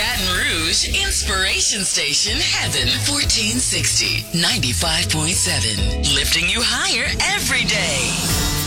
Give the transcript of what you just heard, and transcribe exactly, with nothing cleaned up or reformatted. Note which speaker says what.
Speaker 1: Baton Rouge, Inspiration Station Heaven, fourteen sixty, ninety-five point seven. Lifting you higher every day.